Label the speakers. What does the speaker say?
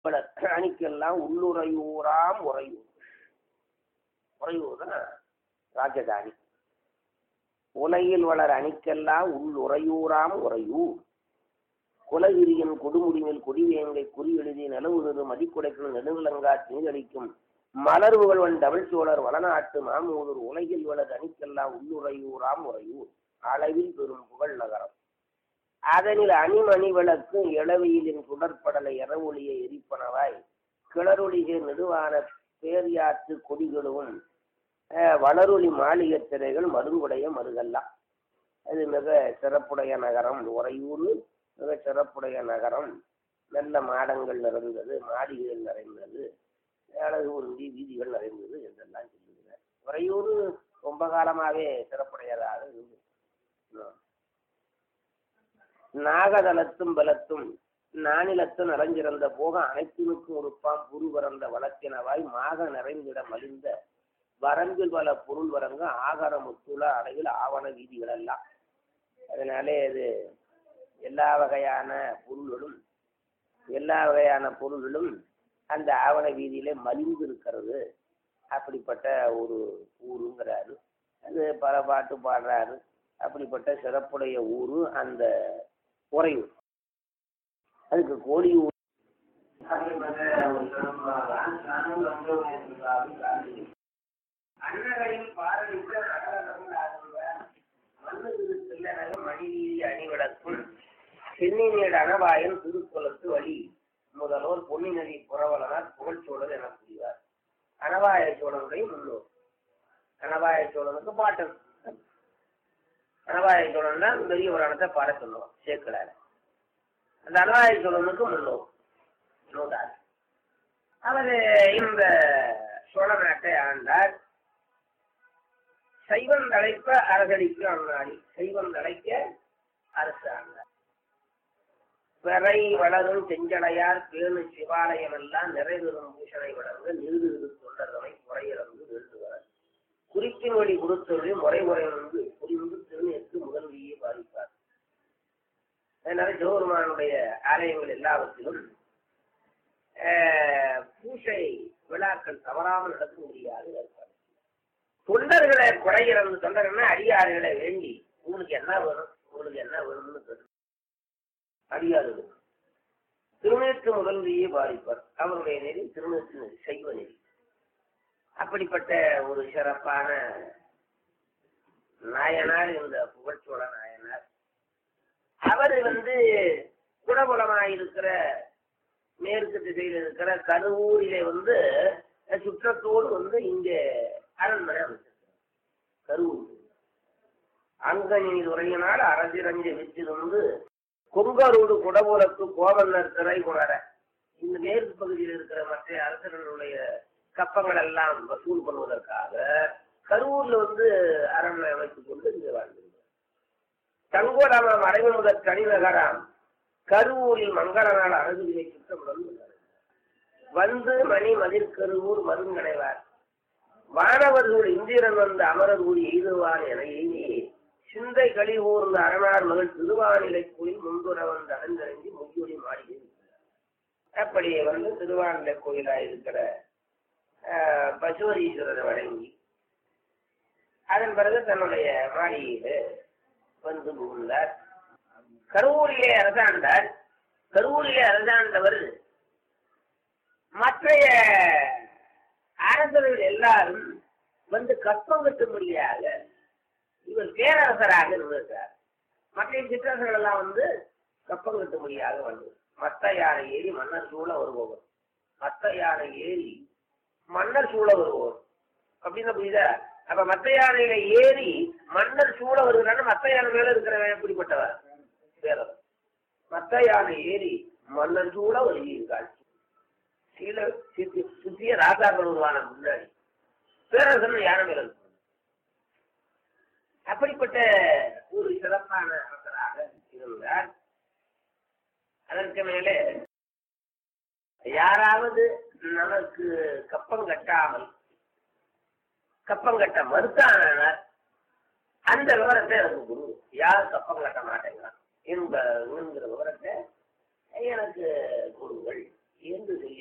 Speaker 1: அணிக்கெல்லாம் உள்ளுறையூராம் உறையூர். உறையூர் தான் ராஜதானி. உலகில் வளர் அணிக்கெல்லாம் உள்ளுறையூராம் உறையூர். குலகிரியின் கொடுமுடிவில் கொடிவேங்கை குறி எழுதி நிலவுகிறது மதிக்குடைக்கும் நெடுநிலங்கா நீரளிக்கும் மலர்வுகள்வன் தமிழ் சோழர் வளநாட்டு மாமூதூர். உலகில் வளர் அணிக்கெல்லாம் உள்ளுறையூராம் உறையூர். அளவில் பெரும் புகழ் நகரம். அதனில் அணிமணி விளக்கு இளவையிலின் சுடற்படலை இரவொளியை எரிப்பனவாய் கிளரொளிகை நெடுவான பேரியாற்று கொடிகளும் வளரொளி மாளிகை திரைகள் மருங்குடைய மருகல்லாம். அது மிக சிறப்புடைய நகரம். உறையூர் மிக சிறப்புடைய நகரம். நல்ல மாடங்கள் நிறைந்தது, மாளிகைகள் நிறைந்தது, அழகு உருந்தி வீதிகள் நிறைந்தது என்றெல்லாம் சொல்லுகிறார். உறையூர் ரொம்ப காலமாகவே சிறப்புடையதாக இருந்தது. நாகதலத்தும் பலத்தும் நானிலத்தும் நிறைஞ்சிறந்த போக அனைத்தினுக்கும் உறுப்பாம் புரு பறந்த வளத்தினவாய் மாக நிறைந்திட மலிந்த வரம்பில் பல பொருள் வரங்க ஆகார முத்துள அடையில் ஆவண வீதிகள் எல்லாம். அதனாலே இது எல்லா வகையான பொருள்களும் அந்த ஆவண வீதியிலே மலிந்து இருக்கிறது. அப்படிப்பட்ட ஒரு ஊருங்கிறாரு. அது பல பாட்டு பாடுறாரு. அப்படிப்பட்ட சிறப்புடைய ஊரு அந்த உறையூர். அதுக்கு கோழியூர் அன்னகையில் பாரதித்த மணிவீதி அணிவிடக்கும் சென்னினேடு அனவாயன் திருக்குளத்து வழி முதல்வர் பொன்னி நதி புறவலனார் புகழ்ச்சோழர் என கூறுவார். அனவாய சோழனுடைய முன்னோர். அனவாய சோழனுக்கு பாட்டன். அனவாய சோழன் தான் பெரிய புராணத்தை பாட சொல்லுவோம் சேக்கலார். அந்த அனவாய சோழனுக்கு முன்னோர் அவர் இந்த சோழ நாட்டை ஆண்டார். சைவம் தழைப்ப அரசடிக்கு அங்காடி. சைவம் தழைக்க அரசு ஆண்டார். பிறை வளரும் செஞ்சடையார் பேணு சிவாலயம் எல்லாம் நிறைவேறும் பூஷணை வளர்ந்து நிறுது தொண்டர்களை குறையிறந்து வேண்டுவார். குறிப்பின் வழி கொடுத்தொழி முறை வந்து புரிந்து திருநேற்று முதல்வியை பாதிப்பார். அதனால சிவபெருமானுடைய ஆலயங்கள் எல்லாவற்றிலும் பூசை விழாக்கள் தவறாமல் நடக்க முடியாது. தொண்டர்களை குறையிறந்து தொண்டர்களை அடியாறுகளை வேண்டி உங்களுக்கு என்ன வேணும்னு கேட்டு அடியாறுகள் திருநேற்று முதல்வியை பாதிப்பார். அவருடைய நெறி திருநேற்று நெறி, சைவ நெறி. அப்படிப்பட்ட ஒரு சிறப்பான நாயனார் இந்த புகழ்ச்சோழ நாயனார். அவர் குடபுலமாயிருக்கிற மேற்கு திசையில் இருக்கிற கருவூரிலே சுற்றத்தோடு இங்கே அரண்மனை அமைச்சிருக்கிறார். கருவூர் அங்கனில் உரையினால் அரசிரஞ்சு விற்றிருந்து கொங்கரோடு குடபுலத்து கோவலர் திரை குணர. இந்த மேற்கு பகுதியில் இருக்கிற மற்ற அரசர்களுடைய கப்பங்கள் எல்லாம் வசூல் பண்ணுவதற்காக கருவூர்ல அரண்மனை அமைத்துக் கொண்டு இங்கே வாழ்ந்திருந்தார். தங்கோடாம மறைவு முதல் கனிநகராம் கருவூரில் மங்கள நாள் அழகுகளை சுத்தமுடன் மணி மதிர்கருவூர் மருங்கடைவார். வானவர்கள் இந்திரன் அமரர் ஊர் எய்துவார் என எய்தி சிந்தை களி ஊர்ந்த அரணார் மகள் திருவானிலை கோயில் முன்புற அடைந்தறிஞ்சி முகியொலி மாளிகை. அப்படி திருவானிலை கோயிலாயிருக்கிற பசுவரீஸ்வரரை வணங்கி அதன் பிறகு தன்னுடைய மாளிகையில புகுந்தார். கருவூரிலே அரசாண்டார். கருவூரிலே அரசாண்டவர் மற்ற அரசர்கள் எல்லாரும் கற்பம் கட்டும்படியாக இவர் பேரரசராக இருந்திருக்கிறார். மற்ற சிற்றரசர்கள் எல்லாம் கப்பம் கட்டும்படியாக வந்தது. மத்த யானை ஏறி மன்னர் சூழ வருபவர். மத்த யானை ஏறி மன்னர் சூழ வருவோர் அப்படின்னு புரியுதா? அப்ப மத்த யானையில ஏறி மன்னர் சூழ வருகிறான்னு மத்த யானை மேல இருக்கிறவன் எப்படிப்பட்டவர்? பேரவர். மத்த யானை ஏறி மன்னர் சூழ வருகிறாள். சுத்திய ராஜாக்கள் உருவான முன்னாடி பேரரசன் யானை மேல இருக்கு. அப்படிப்பட்ட ஒரு சிறப்பான அரசராக இருந்தார். அதற்கு மேலே யாராவது நமக்கு கப்பம் கட்ட மறுத்தானார் அந்த விவரத்தை எனக்கு குரு. யார் கப்பம் கட்ட மாட்டேங்கிறான் என்கிற விவரத்தை எனக்கு கொடுங்கள் என்று சொல்லி